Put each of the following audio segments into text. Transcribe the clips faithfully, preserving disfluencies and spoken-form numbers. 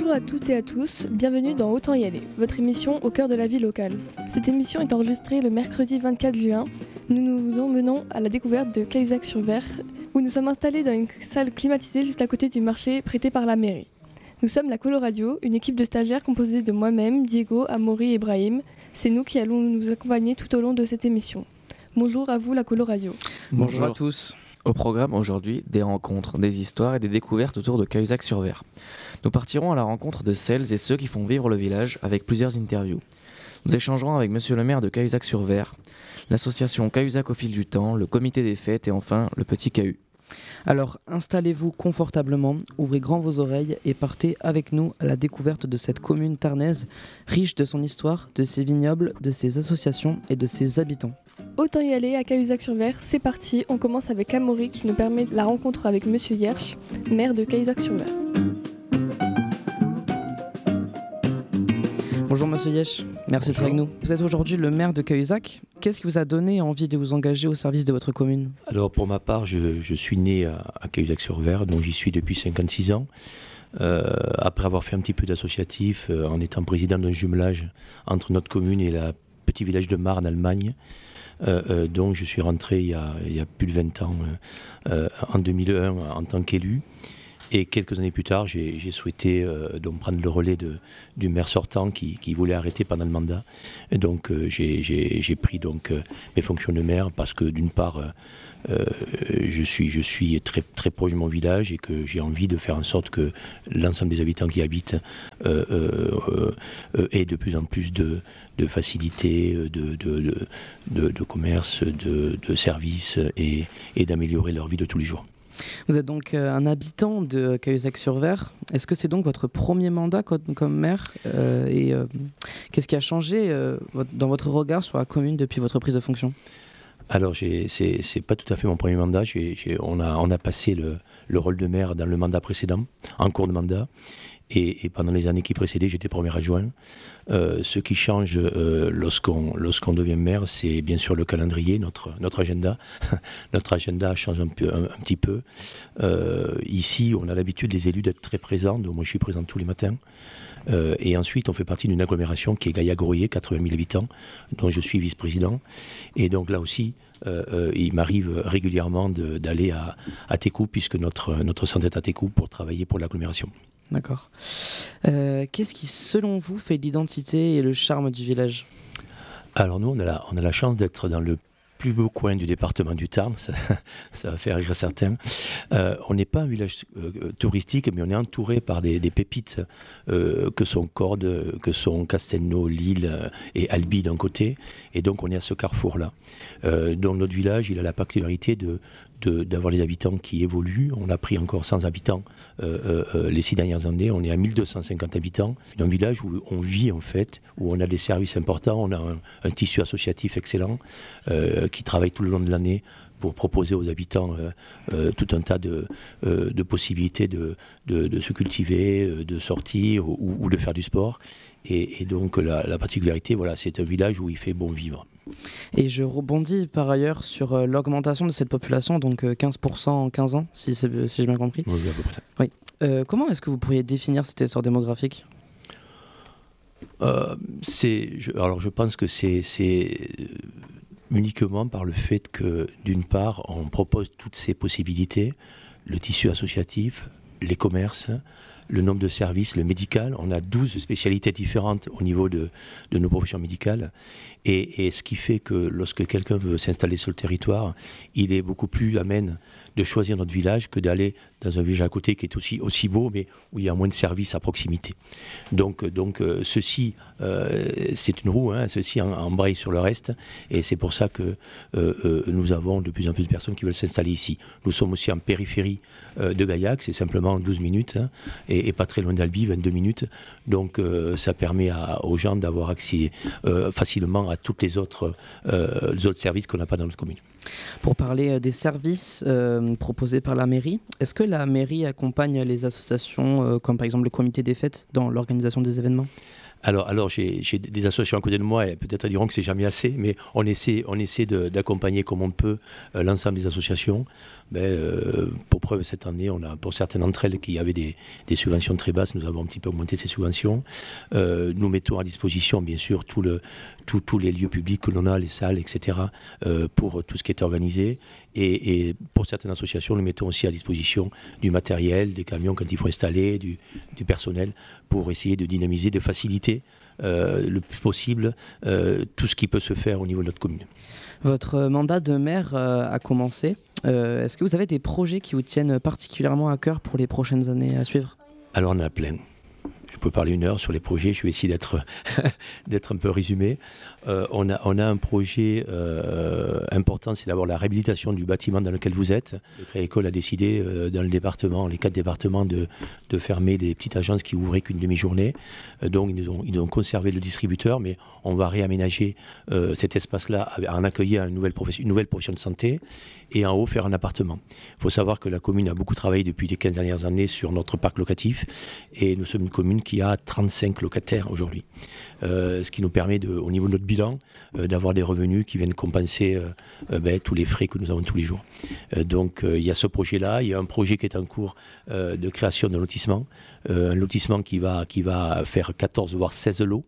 Bonjour à toutes et à tous, bienvenue dans Autant y aller, votre émission au cœur de la vie locale. Cette émission est enregistrée le mercredi vingt-quatre juin. Nous nous emmenons à la découverte de Cahuzac-sur-Ver, où nous sommes installés dans une salle climatisée juste à côté du marché prêté par la mairie. Nous sommes la Coloradio, une équipe de stagiaires composée de moi-même, Diego, Amaury et Brahim. C'est nous qui allons nous accompagner tout au long de cette émission. Bonjour à vous la Coloradio. Bonjour, Bonjour à tous. Au programme aujourd'hui, des rencontres, des histoires et des découvertes autour de Cahuzac-sur-Ver. Nous partirons à la rencontre de celles et ceux qui font vivre le village avec plusieurs interviews. Nous échangerons avec monsieur le maire de Cahuzac-sur-Ver, l'association Cahuzac au fil du temps, le comité des fêtes et enfin le petit Cahu. Alors installez-vous confortablement, ouvrez grand vos oreilles et partez avec nous à la découverte de cette commune tarnaise, riche de son histoire, de ses vignobles, de ses associations et de ses habitants. Autant y aller à Cahuzac-sur-Ver, c'est parti, on commence avec Amaury qui nous permet la rencontre avec monsieur Hiersch, maire de Cahuzac-sur-Ver. Bonjour monsieur Hiersch, merci d'être avec nous. Vous êtes aujourd'hui le maire de Cahuzac. Qu'est-ce qui vous a donné envie de vous engager au service de votre commune ? Alors pour ma part, je, je suis né à, à Cahuzac-sur-Ver, donc j'y suis depuis cinquante-six ans. Euh, après avoir fait un petit peu d'associatif, euh, en étant président d'un jumelage entre notre commune et le petit village de Marne, en Allemagne. Euh, euh, donc je suis rentré il y a, il y a plus de vingt ans, euh, en deux mille un, en tant qu'élu. Et quelques années plus tard, j'ai, j'ai souhaité euh, donc prendre le relais de, du maire sortant qui, qui voulait arrêter pendant le mandat. Et donc euh, j'ai, j'ai, j'ai pris donc, euh, mes fonctions de maire parce que d'une part, euh, euh, je, suis, je suis très, très proche de mon village et que j'ai envie de faire en sorte que l'ensemble des habitants qui habitent euh, euh, euh, aient de plus en plus de, de facilités, de, de, de, de, de commerce, de, de services et, et d'améliorer leur vie de tous les jours. Vous êtes donc euh, un habitant de Cahuzac-sur-Ver. Est-ce que c'est donc votre premier mandat comme, comme maire euh, Et euh, qu'est-ce qui a changé euh, dans votre regard sur la commune depuis votre prise de fonction ? Alors, j'ai, c'est, c'est pas tout à fait mon premier mandat. J'ai, j'ai, on, a, on a passé le, le rôle de maire dans le mandat précédent, en cours de mandat. Et, et pendant les années qui précédaient, j'étais premier adjoint. Euh, ce qui change euh, lorsqu'on, lorsqu'on devient maire, c'est bien sûr le calendrier, notre, notre agenda. Notre agenda change un, peu, un, un petit peu. Euh, ici, on a l'habitude, les élus, d'être très présents. Donc moi, je suis présent tous les matins. Euh, et ensuite, on fait partie d'une agglomération qui est Gaillac-Groyer, quatre-vingt mille habitants, dont je suis vice-président. Et donc là aussi, euh, euh, il m'arrive régulièrement de, d'aller à, à Técou, puisque notre, notre centre est à Técou pour travailler pour l'agglomération. D'accord. Euh, qu'est-ce qui, selon vous, fait l'identité et le charme du village ? Alors nous, on a la, on a la chance d'être dans le plus beau coin du département du Tarn, ça, ça va faire rire certains. Euh, on n'est pas un village euh, touristique, mais on est entouré par des, des pépites euh, que sont Cordes, que sont Castelnau, Lille euh, et Albi d'un côté. Et donc on est à ce carrefour-là. Euh, donc notre village, il a la particularité de, de, d'avoir les habitants qui évoluent. On a pris encore cent habitants euh, euh, les six dernières années. On est à mille deux cent cinquante habitants. C'est un village où on vit en fait, où on a des services importants, on a un, un tissu associatif excellent. Euh, qui travaillent tout le long de l'année pour proposer aux habitants euh, euh, tout un tas de, euh, de possibilités de, de, de se cultiver, euh, de sortir ou, ou de faire du sport. Et, et donc la, la particularité, voilà, c'est un village où il fait bon vivre. Et je rebondis par ailleurs sur euh, l'augmentation de cette population, donc euh, quinze pour cent en quinze ans, si, c'est, si j'ai bien compris. Oui, à peu près ça. Oui. Euh, comment est-ce que vous pourriez définir cet essor démographique ? euh, c'est, je, Alors je pense que c'est... c'est uniquement par le fait que, d'une part, on propose toutes ces possibilités, le tissu associatif, les commerces, le nombre de services, le médical. On a douze spécialités différentes au niveau de, de nos professions médicales. Et, et ce qui fait que lorsque quelqu'un veut s'installer sur le territoire, il est beaucoup plus amène de choisir notre village que d'aller dans un village à côté qui est aussi, aussi beau, mais où il y a moins de services à proximité. Donc, donc euh, ceci, euh, c'est une roue, hein, ceci en, embraye sur le reste, et c'est pour ça que euh, euh, nous avons de plus en plus de personnes qui veulent s'installer ici. Nous sommes aussi en périphérie euh, de Gaillac, c'est simplement douze minutes, hein, et, et pas très loin d'Albi, vingt-deux minutes. Donc euh, ça permet à, aux gens d'avoir accès euh, facilement à tous les autres, euh, les autres services qu'on n'a pas dans notre commune. Pour parler des services euh, proposés par la mairie, est-ce que la mairie accompagne les associations euh, comme par exemple le comité des fêtes dans l'organisation des événements ? Alors, alors j'ai, j'ai des associations à côté de moi et peut-être elles diront que c'est jamais assez, mais on essaie, on essaie de, d'accompagner comme on peut euh, l'ensemble des associations. Ben, euh, pour preuve, cette année, on a, pour certaines d'entre elles qui avaient des, des subventions très basses, nous avons un petit peu augmenté ces subventions. Euh, nous mettons à disposition, bien sûr, tout le, tout, tous les lieux publics que l'on a, les salles, et cetera, euh, pour tout ce qui est organisé. Et, et pour certaines associations, nous mettons aussi à disposition du matériel, des camions quand il faut installer, du, du personnel, pour essayer de dynamiser, de faciliter euh, le plus possible euh, tout ce qui peut se faire au niveau de notre commune. Votre mandat de maire euh, a commencé. Euh, est-ce que vous avez des projets qui vous tiennent particulièrement à cœur pour les prochaines années à suivre ? Alors on en a plein. Je peux parler une heure sur les projets, je vais essayer d'être, d'être un peu résumé. Euh, on, a, on a un projet euh, important, c'est d'abord la réhabilitation du bâtiment dans lequel vous êtes. Le Crédit Agricole a décidé euh, dans le département, les quatre départements, de, de fermer des petites agences qui ouvraient qu'une demi-journée. Euh, donc ils ont, ils ont conservé le distributeur, mais on va réaménager euh, cet espace-là en accueillir une nouvelle, profession, une nouvelle profession de santé et en haut faire un appartement. Il faut savoir que la commune a beaucoup travaillé depuis les quinze dernières années sur notre parc locatif et nous sommes une commune qui a trente-cinq locataires aujourd'hui. Euh, ce qui nous permet, de, au niveau de notre bilan, euh, d'avoir des revenus qui viennent compenser euh, euh, ben, tous les frais que nous avons tous les jours. Euh, donc il euh, y a ce projet-là, il y a un projet qui est en cours euh, de création d'un lotissement, euh, un lotissement qui va, qui va faire quatorze voire seize lots.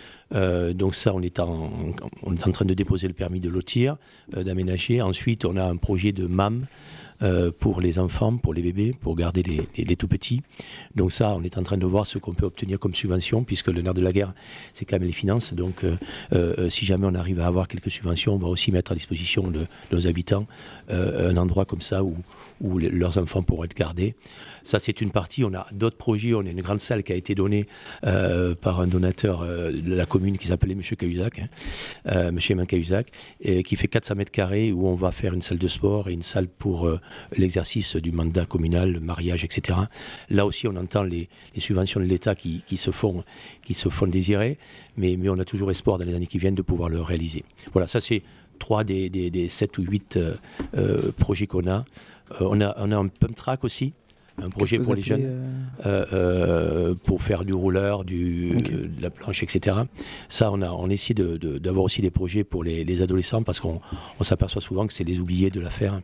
Euh, donc ça, on est, en, on est en train de déposer le permis de lotir, euh, d'aménager. Ensuite, on a un projet de M A M euh, pour les enfants, pour les bébés, pour garder les, les, les tout-petits. Donc ça, on est en train de voir ce qu'on peut obtenir comme subvention, puisque le nerf de la guerre, c'est quand même les finances. Donc euh, euh, si jamais on arrive à avoir quelques subventions, on va aussi mettre à disposition de, de nos habitants euh, un endroit comme ça où, où les, leurs enfants pourront être gardés. Ça, c'est une partie. On a d'autres projets. On a une grande salle qui a été donnée euh, par un donateur euh, de la commune qui s'appelait M. Cahuzac, hein, euh, M. Eman Cahuzac, et qui fait quatre cents mètres carrés où on va faire une salle de sport et une salle pour euh, l'exercice du mandat communal, le mariage, et cetera. Là aussi, on entend les, les subventions de l'État qui, qui, se font, qui se font désirer, mais, mais on a toujours espoir dans les années qui viennent de pouvoir le réaliser. Voilà, ça c'est trois des, des, des sept ou huit euh, euh, projets qu'on a. Euh, on a. On a un pump track aussi. Un projet pour les jeunes, euh... Euh, euh, pour faire du rouleur, du, okay. euh, de la planche, et cetera. Ça, on a, on essaie de, de, d'avoir aussi des projets pour les, les adolescents parce qu'on on s'aperçoit souvent que c'est les oubliés de l'affaire.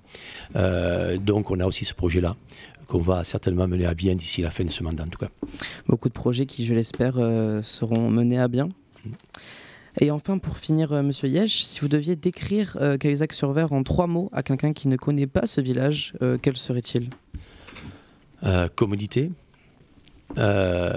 Euh, donc, on a aussi ce projet-là qu'on va certainement mener à bien d'ici la fin de ce mandat, en tout cas. Beaucoup de projets qui, je l'espère, euh, seront menés à bien. Mmh. Et enfin, pour finir, euh, Monsieur Yesh, si vous deviez décrire euh, Cahuzac-sur-Ver en trois mots à quelqu'un qui ne connaît pas ce village, euh, quel serait-il ? Euh, commodité. Euh,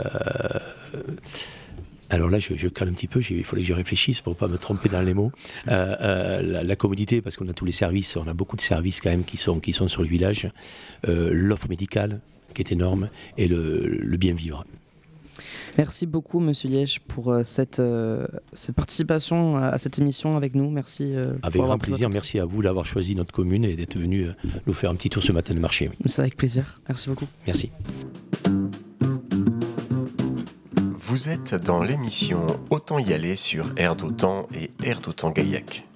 alors là, je, je cale un petit peu, il fallait que je réfléchisse pour ne pas me tromper dans les mots. Euh, euh, la, la commodité, parce qu'on a tous les services, on a beaucoup de services quand même qui sont, qui sont sur le village. Euh, l'offre médicale, qui est énorme, et le, le bien vivre. Merci beaucoup, Monsieur Yesh, pour euh, cette, euh, cette participation à, à cette émission avec nous. Merci. Euh, avec grand plaisir. Merci à vous d'avoir choisi notre commune et d'être venu euh, nous faire un petit tour ce matin de marché. Oui. C'est avec plaisir. Merci beaucoup. Merci. Vous êtes dans l'émission Autant y aller sur Air d'Autan et Air d'Autan Gaillac.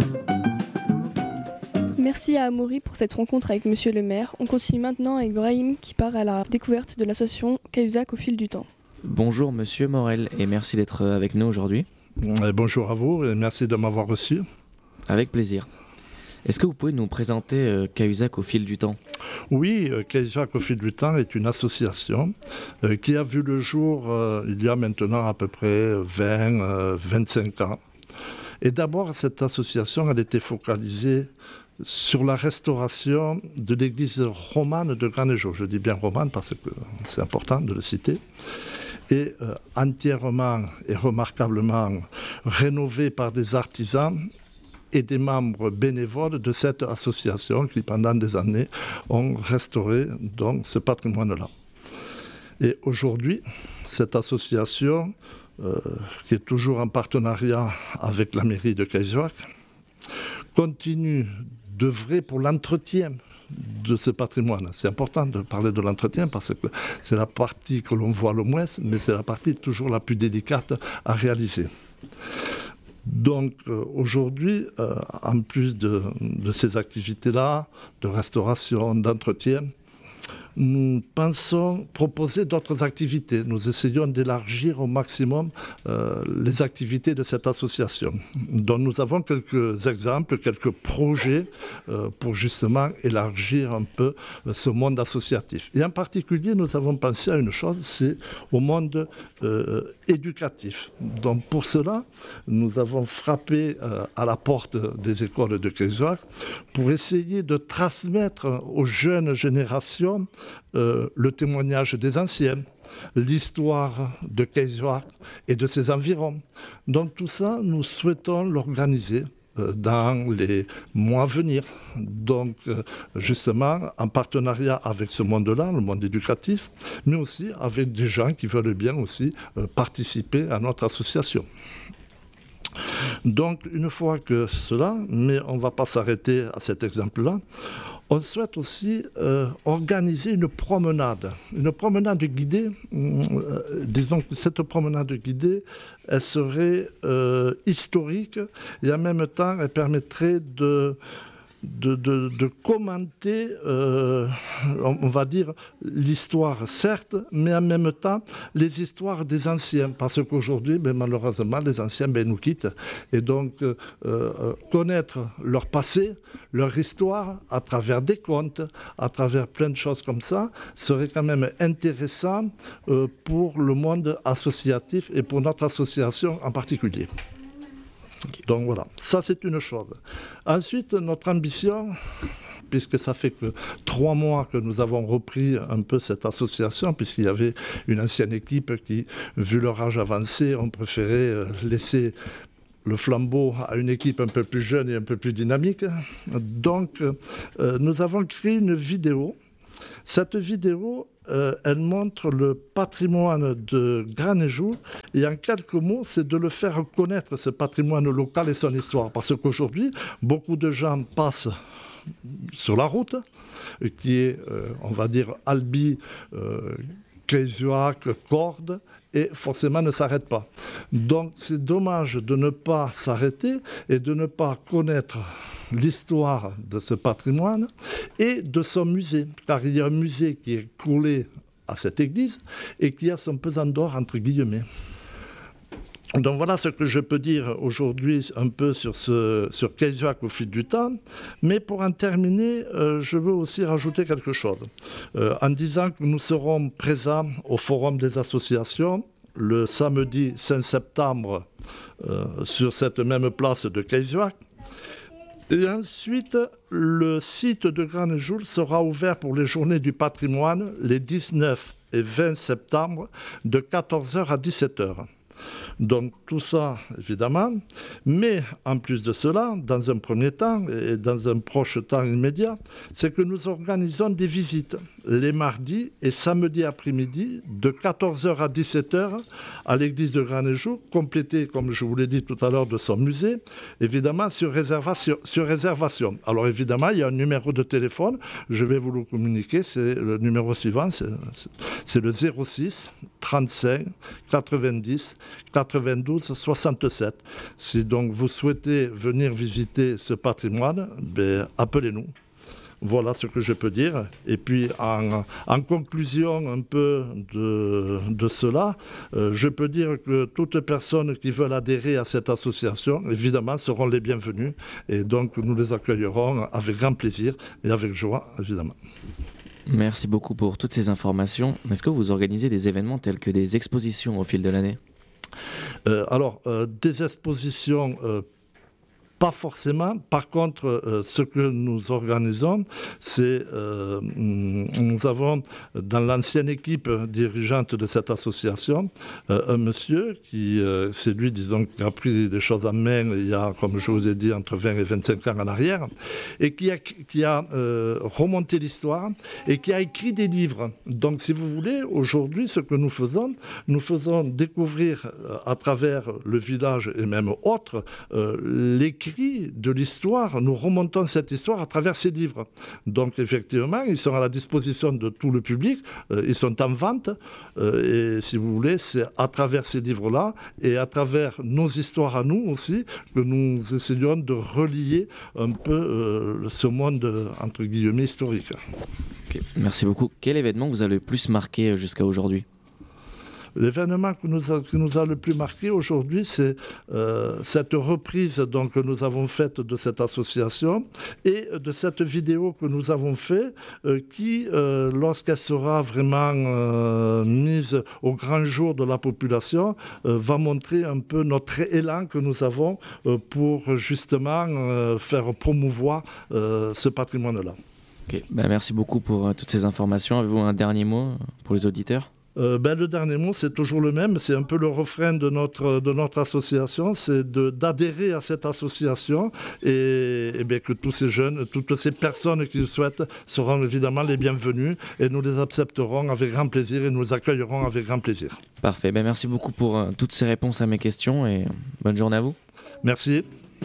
Merci à Amaury pour cette rencontre avec Monsieur le maire. On continue maintenant avec Brahim qui part à la découverte de l'association Cahuzac au fil du temps. Bonjour Monsieur Morel et merci d'être avec nous aujourd'hui. Bonjour à vous et merci de m'avoir reçu. Avec plaisir. Est-ce que vous pouvez nous présenter euh, Cahuzac au fil du temps ? Oui, euh, Cahuzac au fil du temps est une association euh, qui a vu le jour euh, il y a maintenant à peu près vingt à vingt-cinq ans. Et d'abord, cette association elle était focalisée sur la restauration de l'église romane de Granejo. Je dis bien romane parce que c'est important de le citer. Et euh, entièrement et remarquablement rénovée par des artisans et des membres bénévoles de cette association qui, pendant des années, ont restauré donc, ce patrimoine-là. Et aujourd'hui, cette association, euh, qui est toujours en partenariat avec la mairie de Cahuzac, continue d'œuvrer pour l'entretien de ce patrimoine. C'est important de parler de l'entretien parce que c'est la partie que l'on voit le moins, mais c'est la partie toujours la plus délicate à réaliser. Donc euh, aujourd'hui, euh, en plus de, de ces activités-là, de restauration, d'entretien, nous pensons proposer d'autres activités. Nous essayons d'élargir au maximum euh, les activités de cette association. Donc nous avons quelques exemples, quelques projets euh, pour justement élargir un peu ce monde associatif. Et en particulier, nous avons pensé à une chose, c'est au monde euh, éducatif. Donc pour cela, nous avons frappé euh, à la porte des écoles de Kayzouak pour essayer de transmettre aux jeunes générations euh, le témoignage des anciens, l'histoire de Kayzouak et de ses environs. Donc tout ça, nous souhaitons l'organiser euh, dans les mois à venir. Donc euh, justement, en partenariat avec ce monde-là, le monde éducatif, mais aussi avec des gens qui veulent bien aussi euh, participer à notre association. Donc, une fois que cela, mais on ne va pas s'arrêter à cet exemple-là, on souhaite aussi euh, organiser une promenade, une promenade guidée. Euh, disons que cette promenade guidée, elle serait euh, historique et en même temps, elle permettrait de... De, de, de commenter, euh, on, on va dire, l'histoire, certes, mais en même temps, les histoires des anciens. Parce qu'aujourd'hui, ben, malheureusement, les anciens ben, nous quittent. Et donc, euh, euh, connaître leur passé, leur histoire, à travers des contes, à travers plein de choses comme ça, serait quand même intéressant euh, pour le monde associatif et pour notre association en particulier. Donc voilà, ça c'est une chose. Ensuite, notre ambition, puisque ça fait que trois mois que nous avons repris un peu cette association, puisqu'il y avait une ancienne équipe qui, vu leur âge avancé, ont préféré laisser le flambeau à une équipe un peu plus jeune et un peu plus dynamique. Donc, euh, nous avons créé une vidéo. Cette vidéo, euh, elle montre le patrimoine de Granéjoul et en quelques mots, c'est de le faire connaître, ce patrimoine local et son histoire. Parce qu'aujourd'hui, beaucoup de gens passent sur la route, qui est, euh, on va dire, Albi, euh, Kayzouak, Cordes, et forcément ne s'arrête pas. Donc c'est dommage de ne pas s'arrêter et de ne pas connaître l'histoire de ce patrimoine et de son musée, car il y a un musée qui est collé à cette église et qui a son pesant d'or entre guillemets. Donc voilà ce que je peux dire aujourd'hui un peu sur, ce, sur Kayzouak au fil du temps. Mais pour en terminer, euh, je veux aussi rajouter quelque chose. Euh, en disant que nous serons présents au Forum des associations le samedi cinq septembre euh, sur cette même place de Kayzouak. Et ensuite, le site de Granéjoul sera ouvert pour les journées du patrimoine les dix-neuf et vingt septembre de quatorze heures à dix-sept heures. Donc tout ça, évidemment, mais en plus de cela, dans un premier temps et dans un proche temps immédiat, c'est que nous organisons des visites les mardis et samedis après-midi de quatorze heures à dix-sept heures à l'église de Granéjoul, complétée, comme je vous l'ai dit tout à l'heure, de son musée, évidemment sur réservation, sur réservation. Alors évidemment, il y a un numéro de téléphone, je vais vous le communiquer, c'est le numéro suivant, c'est, c'est le zéro six trente-cinq quatre-vingt-dix quatre-vingt-douze soixante-sept. Si donc vous souhaitez venir visiter ce patrimoine, ben, appelez-nous. Voilà ce que je peux dire. Et puis, en, en conclusion un peu de, de cela, euh, je peux dire que toutes personnes qui veulent adhérer à cette association, évidemment, seront les bienvenues. Et donc, nous les accueillerons avec grand plaisir et avec joie, évidemment. Merci beaucoup pour toutes ces informations. Est-ce que vous organisez des événements tels que des expositions au fil de l'année ? euh, Alors, euh, des expositions... Euh, Pas forcément. Par contre, euh, ce que nous organisons, c'est euh, nous avons dans l'ancienne équipe dirigeante de cette association euh, un monsieur qui, euh, c'est lui, disons, qui a pris des choses en main il y a, comme je vous ai dit, entre vingt et vingt-cinq ans en arrière, et qui a, qui a euh, remonté l'histoire et qui a écrit des livres. Donc, si vous voulez, aujourd'hui, ce que nous faisons, nous faisons découvrir euh, à travers le village et même autres, euh, l'écrit écrit de l'histoire, nous remontons cette histoire à travers ces livres. Donc effectivement, ils sont à la disposition de tout le public, euh, ils sont en vente, euh, et si vous voulez, c'est à travers ces livres-là, et à travers nos histoires à nous aussi, que nous essayons de relier un peu euh, ce monde, entre guillemets, historique. Okay. Merci beaucoup. Quel événement vous a le plus marqué jusqu'à aujourd'hui ? L'événement qui nous a, qui nous a le plus marqué aujourd'hui, c'est euh, cette reprise donc, que nous avons faite de cette association et de cette vidéo que nous avons faite euh, qui, euh, lorsqu'elle sera vraiment euh, mise au grand jour de la population, euh, va montrer un peu notre élan que nous avons euh, pour justement euh, faire promouvoir euh, ce patrimoine-là. Okay. Ben, merci beaucoup pour euh, toutes ces informations. Avez-vous un dernier mot pour les auditeurs ? Euh, ben, le dernier mot, c'est toujours le même, c'est un peu le refrain de notre, de notre association, c'est de, d'adhérer à cette association et, et ben, que tous ces jeunes, toutes ces personnes qui le souhaitent seront évidemment les bienvenus et nous les accepterons avec grand plaisir et nous les accueillerons avec grand plaisir. Parfait, ben, merci beaucoup pour euh, toutes ces réponses à mes questions et bonne journée à vous. Merci.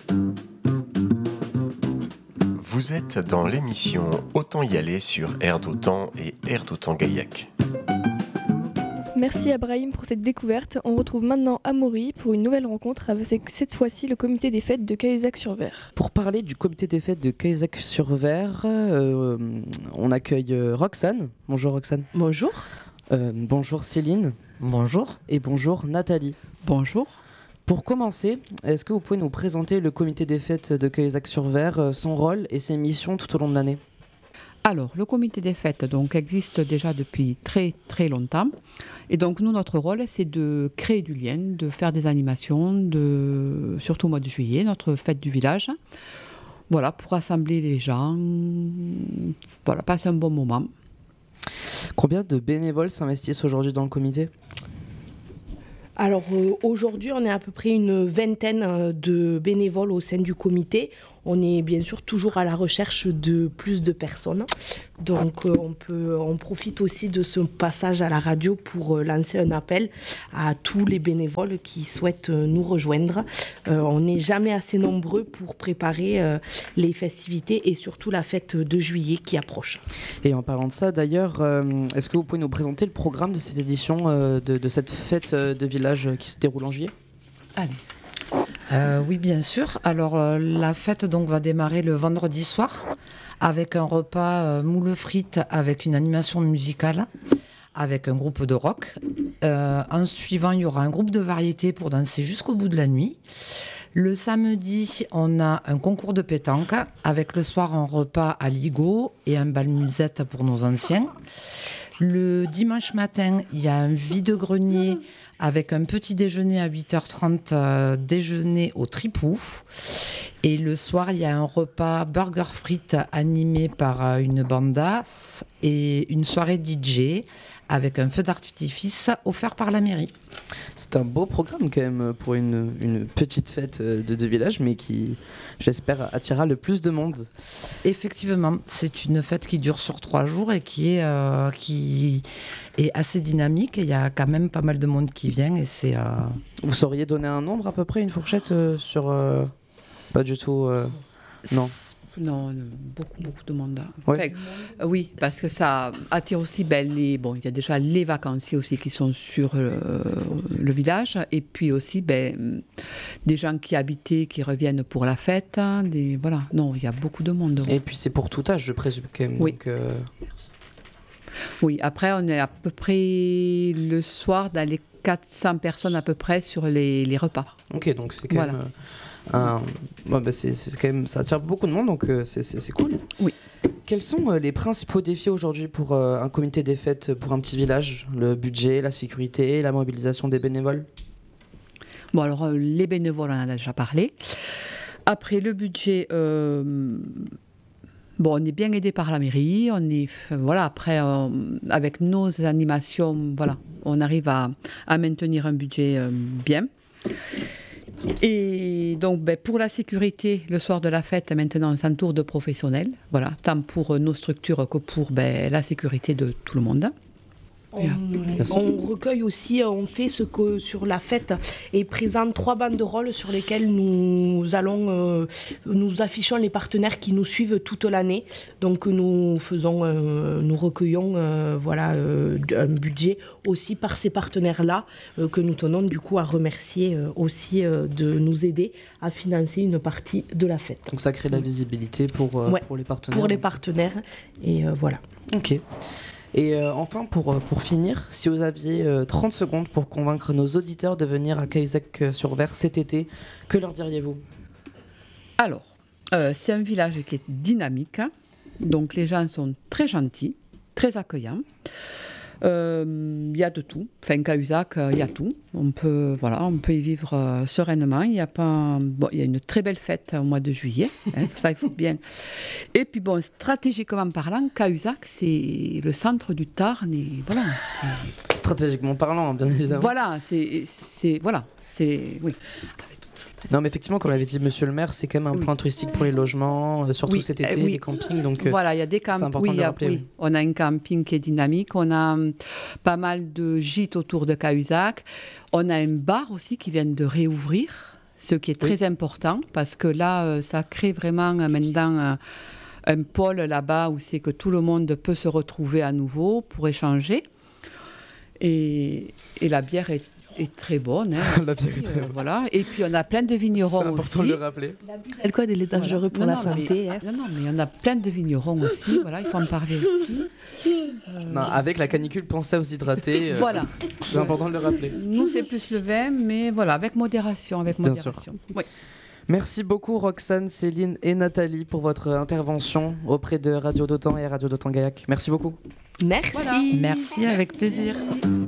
Vous êtes dans l'émission Autant y aller sur Air d'Autan et Air d'Autan-Gaillac. Merci à Brahim pour cette découverte. On retrouve maintenant Amaury pour une nouvelle rencontre avec cette fois-ci le comité des fêtes de Cahuzac-sur-Ver. Pour parler du comité des fêtes de Cahuzac-sur-Ver, euh, on accueille Roxane. Bonjour Roxane. Bonjour. Euh, bonjour Céline. Bonjour. Et bonjour Nathalie. Bonjour. Pour commencer, est-ce que vous pouvez nous présenter le comité des fêtes de Cahuzac-sur-Ver, son rôle et ses missions tout au long de l'année ? Alors, le comité des fêtes donc, existe déjà depuis très très longtemps. Et donc, nous, notre rôle, c'est de créer du lien, de faire des animations, de, surtout au mois de juillet, notre fête du village. Voilà, pour rassembler les gens, voilà, passer un bon moment. Combien de bénévoles s'investissent aujourd'hui dans le comité ? Alors euh, aujourd'hui, on est à peu près une vingtaine euh, de bénévoles au sein du comité. On est bien sûr toujours à la recherche de plus de personnes. Donc euh, on, peut, on profite aussi de ce passage à la radio pour euh, lancer un appel à tous les bénévoles qui souhaitent euh, nous rejoindre. Euh, on n'est jamais assez nombreux pour préparer euh, les festivités et surtout la fête de juillet qui approche. Et en parlant de ça d'ailleurs, euh, est-ce que vous pouvez nous présenter le programme de cette édition, euh, de, de cette fête de village qui se déroule en juillet ? Allez. Euh, oui, bien sûr. Alors, euh, la fête donc, va démarrer le vendredi soir avec un repas euh, moule frites avec une animation musicale, avec un groupe de rock. Euh, en suivant, il y aura un groupe de variété pour danser jusqu'au bout de la nuit. Le samedi, on a un concours de pétanque avec le soir un repas à Ligo et un bal musette pour nos anciens. Le dimanche matin, il y a un vide-grenier avec un petit déjeuner à huit heures trente, euh, déjeuner au Tripou. Et le soir, il y a un repas burger frites animé par euh, une banda et une soirée D J avec un feu d'artifice offert par la mairie. C'est un beau programme quand même pour une, une petite fête de deux villages, mais qui, j'espère, attirera le plus de monde. Effectivement, c'est une fête qui dure sur trois jours et qui est, euh, qui est assez dynamique. Il y a quand même pas mal de monde qui vient. Et c'est, euh... Vous sauriez donner un nombre à peu près, une fourchette euh, sur... Euh... Pas du tout... Euh... Non. Non, beaucoup, beaucoup de monde. Ouais. Enfin, euh, oui, parce que ça attire aussi, ben, les, bon, il y a déjà les vacanciers aussi qui sont sur euh, le village, et puis aussi ben, des gens qui habitaient, qui reviennent pour la fête. Des, voilà, non, il y a beaucoup de monde. Et puis c'est pour tout âge, je présume quand même. Oui. Donc, euh... oui, après on est à peu près le soir dans les quatre cents personnes à peu près sur les, les repas. Ok, donc c'est quand voilà. même... Euh... Un... Bon, bah c'est, c'est quand même, ça attire beaucoup de monde, donc euh, c'est, c'est, c'est cool. Oui. Quels sont euh, les principaux défis aujourd'hui pour euh, un comité des fêtes pour un petit village ? Le budget, la sécurité, la mobilisation des bénévoles ? Bon, alors euh, les bénévoles, on en a déjà parlé. Après, le budget, euh, bon, on est bien aidé par la mairie. On est, voilà, après, euh, avec nos animations, voilà, on arrive à, à maintenir un budget euh, bien. Et donc, ben, pour la sécurité, le soir de la fête, maintenant, on s'entoure de professionnels, voilà, tant pour nos structures que pour ben, la sécurité de tout le monde. On, on recueille aussi, on fait ce que sur la fête est présent trois banderoles sur lesquelles nous allons, euh, nous affichons les partenaires qui nous suivent toute l'année. Donc nous faisons, euh, nous recueillons, euh, voilà, euh, un budget aussi par ces partenaires-là euh, que nous tenons du coup à remercier euh, aussi euh, de nous aider à financer une partie de la fête. Donc ça crée de la visibilité pour, euh, ouais, pour les partenaires. Pour les partenaires et euh, voilà. Ok. Et euh, enfin, pour, pour finir, si vous aviez euh, trente secondes pour convaincre nos auditeurs de venir à Cahuzac-sur-Ver cet été, que leur diriez-vous ? Alors, euh, c'est un village qui est dynamique, hein. Donc les gens sont très gentils, très accueillants. Il euh, y a de tout. Enfin, Cahuzac, il euh, y a tout. On peut, voilà, on peut y vivre euh, sereinement. Il y a pas, bon, il y a une très belle fête au mois de juillet. Hein, ça, il faut bien. Et puis, bon, stratégiquement parlant, Cahuzac, c'est le centre du Tarn. Et voilà. C'est... Stratégiquement parlant, bien évidemment. Voilà, c'est, c'est, voilà, c'est, oui. Non, mais effectivement, comme l'avait dit Monsieur le maire, c'est quand même un oui. point touristique pour les logements, euh, surtout oui, cet été, euh, oui. les campings. Donc, euh, voilà, il y a des campings. C'est important oui, de le rappeler. Oui. Oui. On a un camping qui est dynamique. On a um, pas mal de gîtes autour de Cahuzac. On a un bar aussi qui vient de réouvrir, ce qui est très oui. important parce que là, euh, ça crée vraiment euh, maintenant euh, un pôle là-bas où c'est que tout le monde peut se retrouver à nouveau pour échanger. Et, et la bière est est très bonne. Hein, la bière est très bonne. Euh, voilà. Et puis on a plein de vignerons aussi. C'est important aussi. de le rappeler. L'alcool, il est dangereux pour non, la non, santé. Mais, hein. Non, non, mais on a plein de vignerons aussi. Voilà, il faut en parler aussi. Euh... Non, avec la canicule, pensez à vous hydrater. Euh, voilà. C'est important de le rappeler. Nous, c'est plus le vin, mais voilà, avec modération. Avec Bien modération. sûr. Oui. Merci beaucoup Roxane, Céline et Nathalie pour votre intervention auprès de Radio d'Autan et Radio d'Autan Gaillac. Merci beaucoup. Merci. Voilà. Merci, avec plaisir.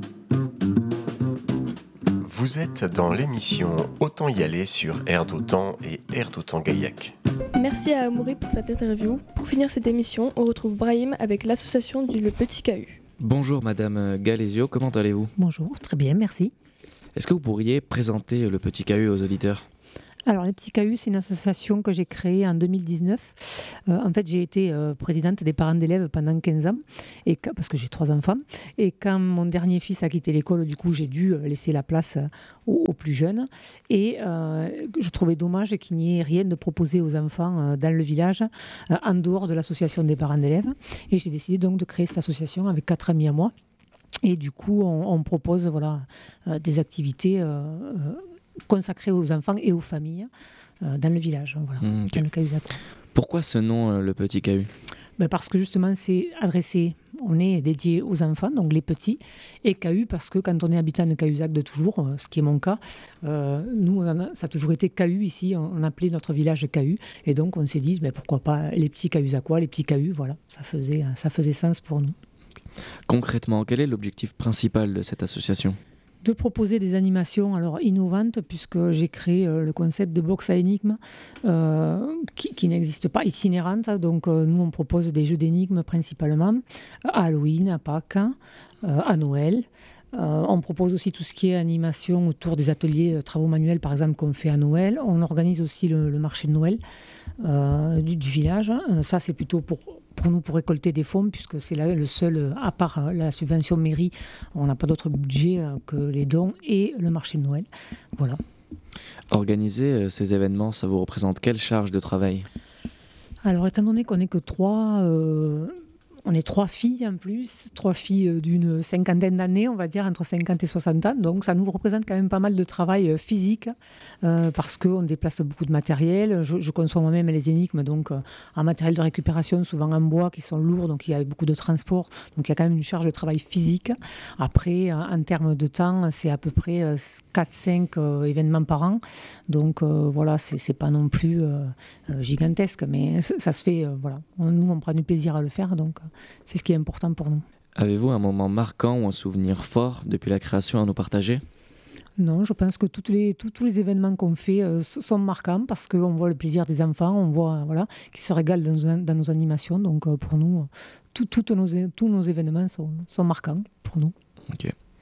Vous êtes dans l'émission Autant y aller sur Air d'Autan et Air d'Autan Gaillac. Merci à Amaury pour cette interview. Pour finir cette émission, on retrouve Brahim avec l'association du Le Petit Cahus. Bonjour Madame Galésio, comment allez-vous ? Bonjour, très bien, merci. Est-ce que vous pourriez présenter Le Petit Cahus aux auditeurs ? Alors, Les Petits Cahus, c'est une association que j'ai créée en deux mille dix-neuf. Euh, en fait, j'ai été euh, présidente des parents d'élèves pendant quinze ans, et que, parce que j'ai trois enfants. Et quand mon dernier fils a quitté l'école, du coup, j'ai dû laisser la place aux, aux plus jeunes. Et euh, je trouvais dommage qu'il n'y ait rien de proposé aux enfants euh, dans le village, euh, en dehors de l'association des parents d'élèves. Et j'ai décidé donc de créer cette association avec quatre amis à moi. Et du coup, on, on propose voilà, euh, des activités... Euh, euh, consacré aux enfants et aux familles euh, dans le village. Voilà, mmh, okay. dans le Cahuzac. Pourquoi ce nom, euh, Le Petit Cahus ? Ben parce que justement, c'est adressé, on est dédié aux enfants, donc les petits, et Cahus parce que quand on est habitant de Cahuzac de toujours, euh, ce qui est mon cas, euh, nous, on a, ça a toujours été Cahus ici, on, on appelait notre village Cahus, et donc on s'est dit, ben pourquoi pas les petits Cahuzacois, les petits Cahus, voilà, ça faisait, ça faisait sens pour nous. Concrètement, quel est l'objectif principal de cette association ? De proposer des animations alors innovantes, puisque j'ai créé euh, le concept de box à énigmes euh, qui, qui n'existe pas, itinérante. Donc euh, nous, on propose des jeux d'énigmes principalement à Halloween, à Pâques, euh, à Noël. Euh, on propose aussi tout ce qui est animation autour des ateliers euh, travaux manuels, par exemple, qu'on fait à Noël. On organise aussi le, le marché de Noël euh, du, du village. Euh, ça, c'est plutôt pour... pour nous pour récolter des fonds, puisque c'est là le seul, à part la subvention mairie, on n'a pas d'autre budget que les dons et le marché de Noël. Voilà. Organiser ces événements, ça vous représente quelle charge de travail ? Alors, étant donné qu'on n'est que trois... Euh On est trois filles en plus, trois filles d'une cinquantaine d'années, on va dire, entre cinquante et soixante ans. Donc ça nous représente quand même pas mal de travail physique euh, parce qu'on déplace beaucoup de matériel. Je, je conçois moi-même les énigmes, donc euh, en matériel de récupération, souvent en bois, qui sont lourds, donc il y a beaucoup de transport. Donc il y a quand même une charge de travail physique. Après, en, en termes de temps, c'est à peu près quatre cinq euh, événements par an. Donc euh, voilà, c'est, c'est pas non plus euh, gigantesque, mais ça se fait, euh, voilà. Nous, on prend du plaisir à le faire, donc... c'est ce qui est important pour nous. Avez-vous un moment marquant ou un souvenir fort depuis la création à nous partager ? Non, je pense que toutes les, tous, tous les événements qu'on fait euh, sont marquants parce qu'on voit le plaisir des enfants, on voit voilà, qu'ils se régalent dans nos, dans nos animations. Donc euh, pour nous, tout, tout nos, tous nos événements sont, sont marquants pour nous. Ok.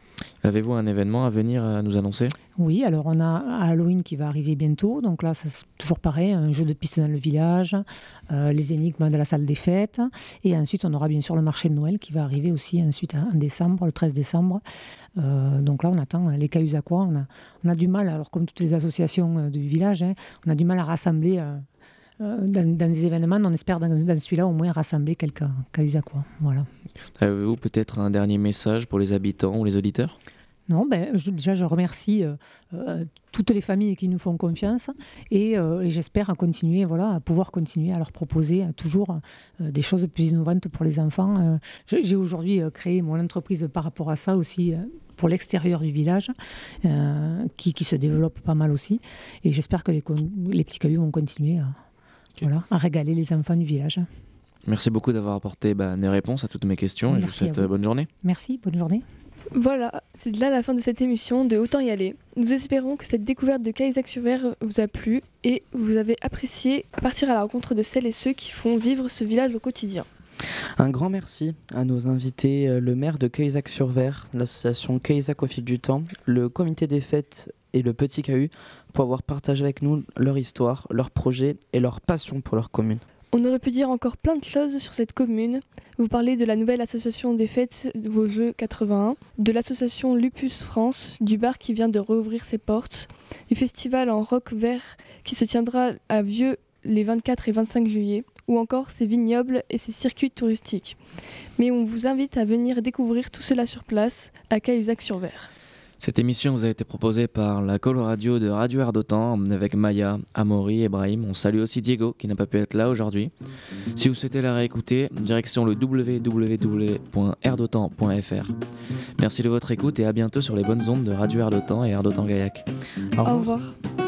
Avez-vous un événement à venir à nous annoncer ? Oui, alors on a Halloween qui va arriver bientôt, donc là c'est toujours pareil, un jeu de piste dans le village, euh, les énigmes de la salle des fêtes, et ensuite on aura bien sûr le marché de Noël qui va arriver aussi ensuite en décembre, le treize décembre. Euh, donc là on attend les Cahuzacois, on a, on a du mal, alors comme toutes les associations du village, hein, on a du mal à rassembler euh, dans, dans des événements, on espère dans, dans celui-là au moins rassembler quelques Cahuzacois. Voilà. Avez-vous peut-être un dernier message pour les habitants ou les auditeurs ? Non, ben, je, déjà, je remercie euh, euh, toutes les familles qui nous font confiance et, euh, et j'espère à continuer, voilà, à pouvoir continuer à leur proposer euh, toujours euh, des choses plus innovantes pour les enfants. Euh, j'ai aujourd'hui euh, créé mon entreprise par rapport à ça aussi, euh, pour l'extérieur du village, euh, qui, qui se développe pas mal aussi. Et j'espère que les, les petits cailloux vont continuer à, okay. voilà, à régaler les enfants du village. Merci beaucoup d'avoir apporté bah, des réponses à toutes mes questions. Merci, et je vous souhaite vous. bonne journée. Merci, bonne journée. Voilà, c'est là la fin de cette émission de Autant y aller. Nous espérons que cette découverte de Cahuzac-sur-Ver vous a plu et vous avez apprécié partir à la rencontre de celles et ceux qui font vivre ce village au quotidien. Un grand merci à nos invités, le maire de Cahuzac-sur-Ver, l'association Cahuzac au fil du temps, le comité des fêtes et le Petit Cahu pour avoir partagé avec nous leur histoire, leurs projets et leur passion pour leur commune. On aurait pu dire encore plein de choses sur cette commune. Vous parlez de la nouvelle association des fêtes de vos Jeux quatre-vingt-un, de l'association Lupus France, du bar qui vient de rouvrir ses portes, du festival en rock vert qui se tiendra à Vieux les vingt-quatre et vingt-cinq juillet, ou encore ses vignobles et ses circuits touristiques. Mais on vous invite à venir découvrir tout cela sur place à Cahuzac-sur-Ver. Cette émission vous a été proposée par la Coloradio de Radio Air d'Otan avec Maya, Amaury et Brahim. On salue aussi Diego qui n'a pas pu être là aujourd'hui. Si vous souhaitez la réécouter, direction le w w w point air d'otan point f r. Merci de votre écoute et à bientôt sur les bonnes ondes de Radio Air d'Otan et Air d'Otan Gaillac. Au revoir. Au revoir.